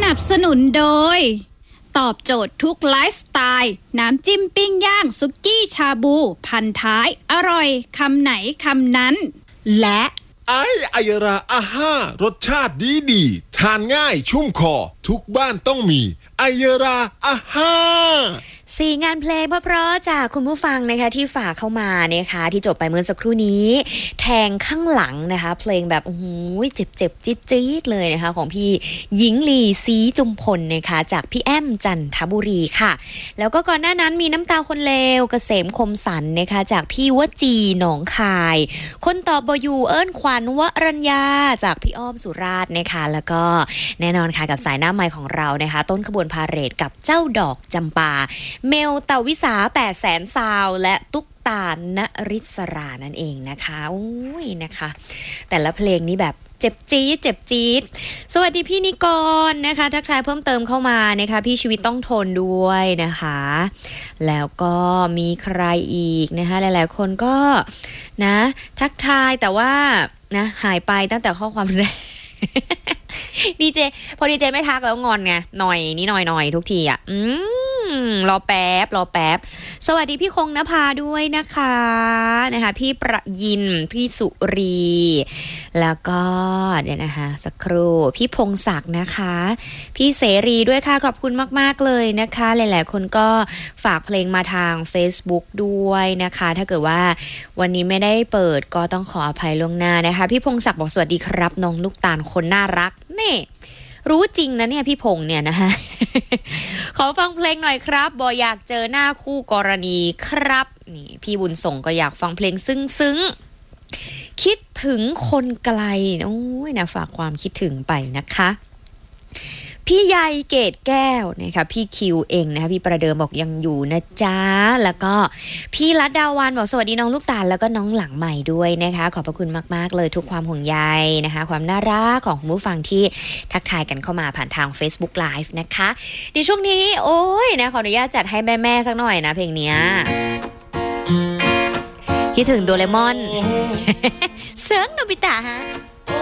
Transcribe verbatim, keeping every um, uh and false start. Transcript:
นับสนุนโดยตอบโจทย์ทุกไลฟ์สไตล์น้ำจิ้มปิ้งย่างสุกี้ชาบูพันท้ายอร่อยคำไหนคำนั้นและไอไอยราอาห้ารสชาติดีดีทานง่ายชุ่มคอทุกบ้านต้องมีไอยราอาห้าสี่งานเพลงเพราะๆจากคุณผู้ฟังนะคะที่ฝากเข้ามานะคะที่จบไปเมื่อสักครู่นี้แทงข้างหลังนะคะเพลงแบบโอ้โหเจ็บๆจี๊ดๆเลยนะคะของพี่หญิงลีศรีจุมพลนะคะจากพี่แอมจันทบุรีค่ะแล้วก็ก่อนหน้านั้นมีน้ำตาคนเลวเกษมคมสันนะคะจากพี่วจีหนองคายคนตอบบอยู่เอิ้นขวัญวรัญญาจากพี่อ้อมสุราษฎร์นะคะแล้วก็แน่นอนค่ะกับสายหน้าไมค์ของเรานะคะต้นขบวนพาเหรดกับเจ้าดอกจำปาเมลตวิสาแปดแสนซาวและตุ๊กตาณริศรานั่นเองนะคะอุ้ยนะคะแต่ละเพลงนี้แบบเจ็บจี๊ดเจ็บจี๊ดสวัสดีพี่นิกรนะคะถ้าใครเพิ่มเติมเข้ามานะคะพี่ชีวิตต้องทนด้วยนะคะแล้วก็มีใครอีกนะคะหลายๆคนก็นะทักทายแต่ว่านะหายไปตั้งแต่ข้อความแรกดีเจพอดีเจไม่ทักแล้วงอนไงหน่อยนี่หน่อยหน่อยทุกทีอ่ะอืมรอแป๊บรอแป๊บสวัสดีพี่คงนภาด้วยนะคะนะคะพี่ประยินพี่สุรีแล้วก็เดี๋ยวนะคะสักครู่พี่พงศักดิ์นะคะพี่เสรีด้วยค่ะขอบคุณมากๆเลยนะคะหลายๆคนก็ฝากเพลงมาทาง Facebook ด้วยนะคะถ้าเกิดว่าวันนี้ไม่ได้เปิดก็ต้องขออภัยล่วงหน้านะคะพี่พงศักดิ์บอกสวัสดีครับน้องลูกตาลคนน่ารักนี่รู้จริงนะเนี่ยพี่พงษ์เนี่ยนะคะ ขอฟังเพลงหน่อยครับบออยากเจอหน้าคู่กรณีครับนี่พี่บุญส่งก็อยากฟังเพลงซึ้งๆคิดถึงคนไกลโอ้ยนะฝากความคิดถึงไปนะคะพี่ใยเกตแก้วนะคะพี่คิวเองนะคะพี่ประเดิมบอกยังอยู่นะจ๊ะแล้วก็พี่รัตดาวันบอกสวัสดีน้องลูกตาลแล้วก็น้องหลังใหม่ด้วยนะคะขอบพระคุณมากๆเลยทุกความห่วงใยนะคะความน่ารักของคุณผู้ฟังที่ทักทายกันเข้ามาผ่านทาง Facebook Live นะคะในช่วงนี้โอ้ยนะขออนุญาตจัดให้แม่ๆสักหน่อยนะเพลงนี้คิดถึงโดเรมอน เซิร์งโนบิตะฮะ